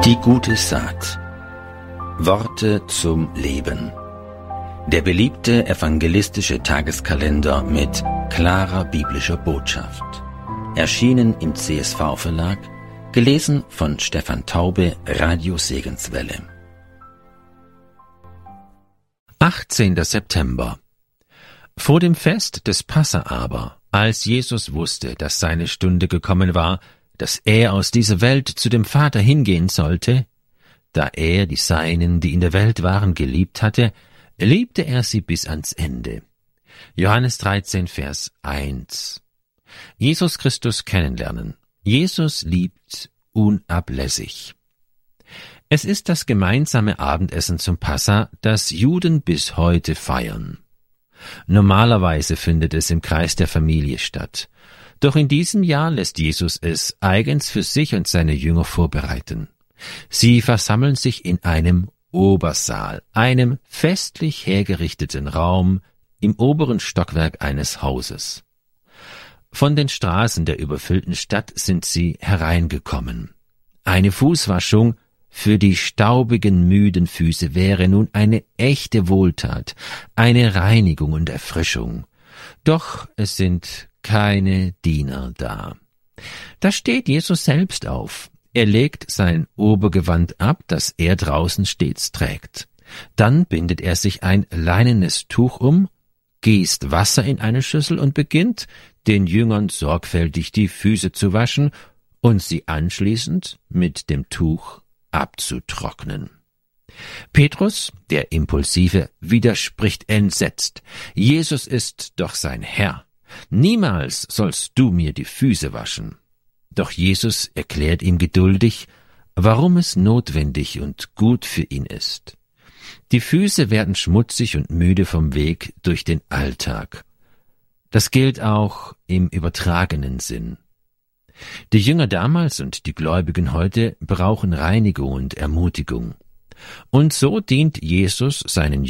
Die gute Saat. Worte zum Leben. Der beliebte evangelistische Tageskalender mit klarer biblischer Botschaft. Erschienen im CSV-Verlag, gelesen von Stefan Taube, Radio Segenswelle. 18. September. Vor dem Fest des Passa aber, als Jesus wusste, dass seine Stunde gekommen war, dass er aus dieser Welt zu dem Vater hingehen sollte, da er die Seinen, die in der Welt waren, geliebt hatte, liebte er sie bis ans Ende. Johannes 13, Vers 1. Jesus Christus kennenlernen. Jesus liebt unablässig. Es ist das gemeinsame Abendessen zum Passa, das Juden bis heute feiern. Normalerweise findet es im Kreis der Familie statt. Doch in diesem Jahr lässt Jesus es eigens für sich und seine Jünger vorbereiten. Sie versammeln sich in einem Obersaal, einem festlich hergerichteten Raum im oberen Stockwerk eines Hauses. Von den Straßen der überfüllten Stadt sind sie hereingekommen. Eine Fußwaschung für die staubigen, müden Füße wäre nun eine echte Wohltat, eine Reinigung und Erfrischung. Doch es sind keine Diener da. Da steht Jesus selbst auf. Er legt sein Obergewand ab, das er draußen stets trägt. Dann bindet er sich ein leinenes Tuch um, gießt Wasser in eine Schüssel und beginnt, den Jüngern sorgfältig die Füße zu waschen und sie anschließend mit dem Tuch abzutrocknen. Petrus, der Impulsive, widerspricht entsetzt. Jesus ist doch sein Herr. Niemals sollst du mir die Füße waschen. Doch Jesus erklärt ihm geduldig, warum es notwendig und gut für ihn ist. Die Füße werden schmutzig und müde vom Weg durch den Alltag. Das gilt auch im übertragenen Sinn. Die Jünger damals und die Gläubigen heute brauchen Reinigung und Ermutigung. Und so dient Jesus seinen